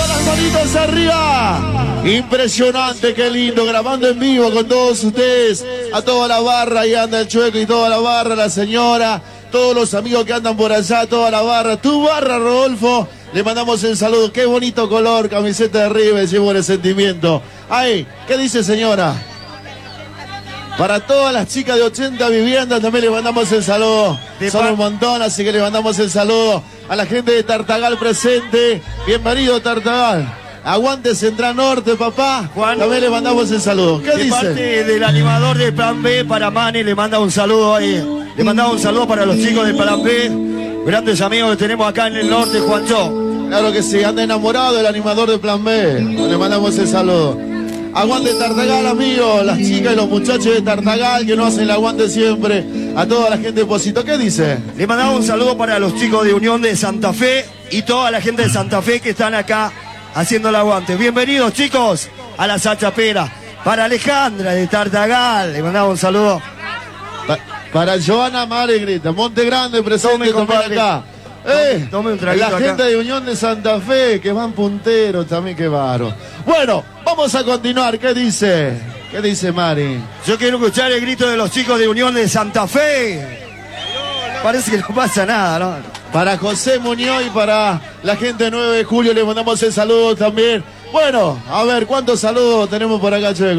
Todas las manitas arriba. Impresionante, qué lindo, grabando en vivo con todos ustedes. A toda la barra, ahí anda el Chueco y toda la barra, la señora, todos los amigos que andan por allá, toda la barra. Tu barra, Rodolfo, le mandamos el saludo. Qué bonito color, camiseta de River, llevo el sentimiento. Ahí, ¿qué dice, señora? Para todas las chicas de 80 viviendas también le mandamos el saludo. Son un montón, así que le mandamos el saludo a la gente de Tartagal presente. Bienvenido, Tartagal. Aguante Central Norte, papá. Juan, también le mandamos el saludo. ¿Qué dice? De parte del animador de Plan B para Mani, le manda un saludo ahí. Le mandamos un saludo para los chicos de Plan B. Grandes amigos que tenemos acá en el norte, Juancho. Claro que sí, anda enamorado del animador de Plan B. Le mandamos el saludo. Aguante Tartagal, amigos, las chicas y los muchachos de Tartagal que nos hacen el aguante siempre. A toda la gente de Posito. ¿Qué dice? Le mandamos un saludo para los chicos de Unión de Santa Fe y toda la gente de Santa Fe que están acá haciendo el aguante. Bienvenidos, chicos, a la Sachapera. Para Alejandra de Tartagal, le mandamos un saludo. Para Joana Maregrita, Monte Grande presente también acá. Tome un traguito la acá. gente de Unión de Santa Fe, que van punteros también, qué baro. Bueno, vamos a continuar. ¿Qué dice? ¿Qué dice Mari? Yo quiero escuchar el grito de los chicos de Unión de Santa Fe. Parece que no pasa nada, ¿no? Para José Muñoz y para la gente de 9 de julio le mandamos el saludo también. Bueno, a ver, ¿cuántos saludos tenemos por acá, Chueco?